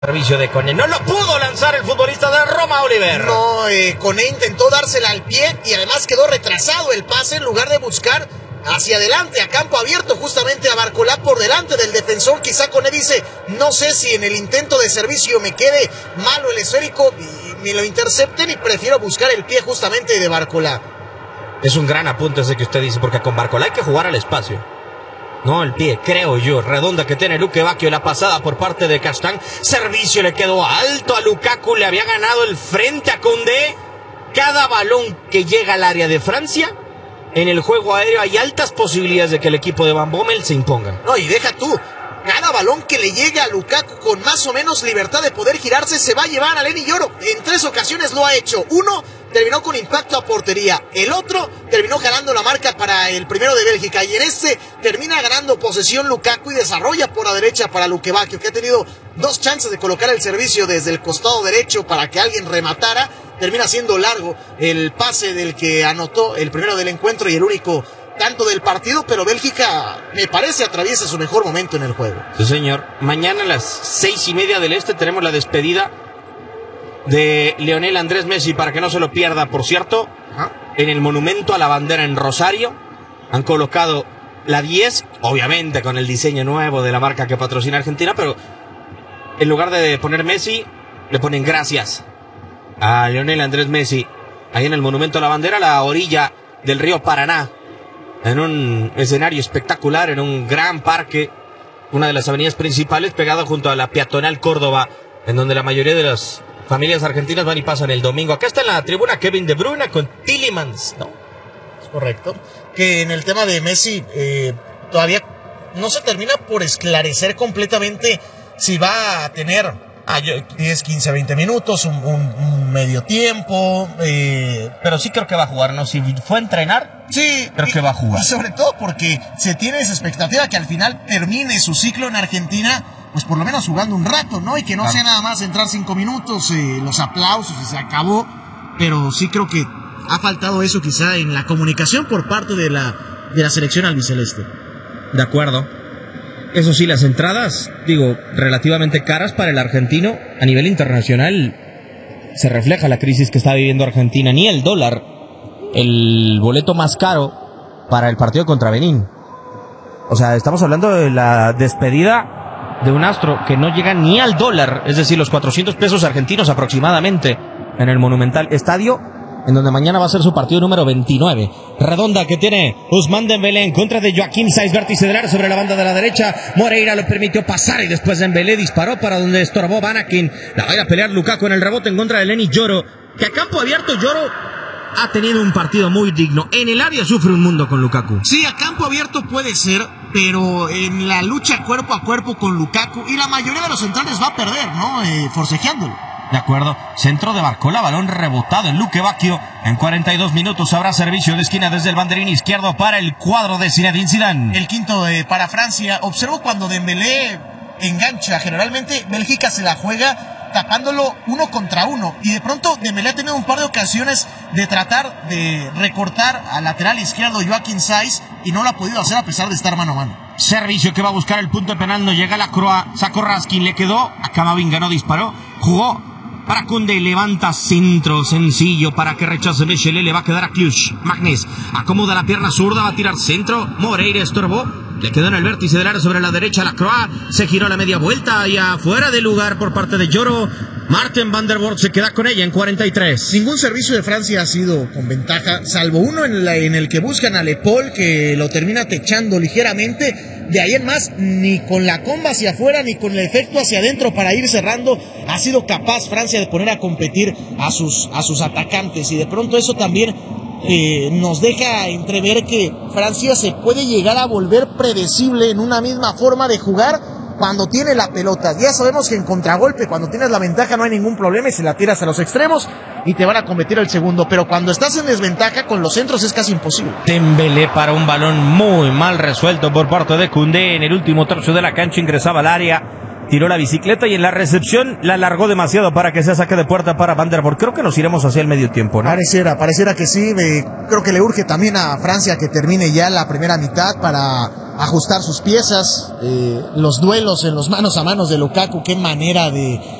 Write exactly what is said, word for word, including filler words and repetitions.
Servicio de Koné. No lo pudo lanzar el futbolista de Roma, Oliver. No, eh, Koné intentó dársela al pie y además quedó retrasado el pase en lugar de buscar hacia adelante, a campo abierto, justamente a Barcolá por delante del defensor. Quizá Koné dice, no sé si en el intento de servicio me quede malo el esférico y me lo intercepten y prefiero buscar el pie justamente de Barcolá. Es un gran apunte ese que usted dice, porque con Barcolá hay que jugar al espacio. No, el pie, creo yo. Redonda que tiene Luque Bacchio, la pasada por parte de Castán. Servicio le quedó alto a Lukaku, le había ganado el frente a Koundé. Cada balón que llega al área de Francia, en el juego aéreo hay altas posibilidades de que el equipo de Van Bommel se imponga. No, y deja tú, cada balón que le llegue a Lukaku con más o menos libertad de poder girarse se va a llevar a Lenny Yoro. En tres ocasiones lo ha hecho. Uno terminó con impacto a portería, el otro terminó ganando la marca para el primero de Bélgica, y en este termina ganando posesión Lukaku y desarrolla por la derecha para Luque Bacchio, que ha tenido dos chances de colocar el servicio desde el costado derecho para que alguien rematara. Termina siendo largo el pase del que anotó el primero del encuentro y el único tanto del partido, pero Bélgica, me parece, atraviesa su mejor momento en el juego. Sí, señor. Mañana a las seis y media del este tenemos la despedida de Lionel Andrés Messi, para que no se lo pierda, por cierto. Ajá. En el monumento a la bandera en Rosario han colocado la diez, obviamente con el diseño nuevo de la marca que patrocina Argentina, pero en lugar de poner Messi, le ponen gracias a Lionel Andrés Messi. Ahí en el monumento a la bandera, a la orilla del río Paraná, en un escenario espectacular, en un gran parque, una de las avenidas principales, pegado junto a la peatonal Córdoba, en donde la mayoría de las familias argentinas van y pasan el domingo. Acá está en la tribuna Kevin De Bruyne con Tielemans, ¿no? Es correcto. Que en el tema de Messi eh, todavía no se termina por esclarecer completamente si va a tener ah, yo, diez, quince, veinte minutos, un, un, un medio tiempo. Eh, Pero sí creo que va a jugar, ¿no? Si fue a entrenar, sí, creo y, que va a jugar. Y sobre todo porque se tiene esa expectativa que al final termine su ciclo en Argentina, pues por lo menos jugando un rato, ¿no? Y que no ah. sea nada más entrar cinco minutos, eh, los aplausos y se acabó. Pero sí creo que ha faltado eso quizá en la comunicación por parte de la, de la selección albiceleste. De acuerdo. Eso sí, las entradas, digo, relativamente caras para el argentino. A nivel internacional se refleja la crisis que está viviendo Argentina. Ni el dólar, el boleto más caro para el partido contra Benín. O sea, estamos hablando de la despedida de un astro que no llega ni al dólar, es decir, los cuatrocientos pesos argentinos aproximadamente, en el Monumental Estadio, en donde mañana va a ser su partido número veintinueve. Redonda que tiene Ousmane Dembélé en contra de Joaquín Saiz, vértice del área sobre la banda de la derecha. Moreira lo permitió pasar y después Dembélé disparó para donde estorbó Vanakin. La va a ir a pelear Lukaku en el rebote en contra de Lenny Yoro, que a campo abierto Yoro ha tenido un partido muy digno. En el área sufre un mundo con Lukaku. Sí, a campo abierto puede ser, pero en la lucha cuerpo a cuerpo con Lukaku, y la mayoría de los centrales va a perder, ¿no? Eh, forcejeándolo. De acuerdo. Centro de Barcola, balón rebotado en Luque Bacchio. En cuarenta y dos minutos habrá servicio de esquina desde el banderín izquierdo para el cuadro de Zinedine Zidane. El quinto eh, para Francia. Observo cuando Dembélé engancha, generalmente Bélgica se la juega tapándolo uno contra uno, y de pronto Dembélé ha tenido un par de ocasiones de tratar de recortar al lateral izquierdo Joaquín Saiz y no lo ha podido hacer a pesar de estar mano a mano. Servicio que va a buscar el punto penal, no llega la Croa, sacó Raskin, le quedó, a Camavinga no disparó, jugó para Koundé, levanta centro sencillo para que rechace Mechele, le va a quedar a Kluch. Magnés acomoda la pierna zurda, va a tirar centro, Moreira estorbó, le quedó en el vértice del área sobre la derecha la Croa, se giró a la media vuelta y afuera de lugar por parte de Yoro. Martin van der Voort se queda con ella en cuarenta y tres. Ningún servicio de Francia ha sido con ventaja, salvo uno en, la, en el que buscan a Le Paul, que lo termina techando ligeramente. De ahí en más, ni con la comba hacia afuera, ni con el efecto hacia adentro para ir cerrando, ha sido capaz Francia de poner a competir a sus, a sus atacantes. Y de pronto eso también eh, nos deja entrever que Francia se puede llegar a volver predecible en una misma forma de jugar cuando tiene la pelota. Ya sabemos que en contragolpe, cuando tienes la ventaja, no hay ningún problema y se la tiras a los extremos y te van a convertir el segundo, pero cuando estás en desventaja con los centros es casi imposible. Dembélé para un balón muy mal resuelto por parte de Koundé en el último tercio de la cancha, ingresaba al área tiró la bicicleta y en la recepción la alargó demasiado para que sea saque de puerta para Van der Voort. Creo que nos iremos hacia el medio tiempo, ¿no? Pareciera, pareciera que sí. Eh, creo que le urge también a Francia que termine ya la primera mitad para ajustar sus piezas. Eh, los duelos en los manos a manos de Lukaku, qué manera de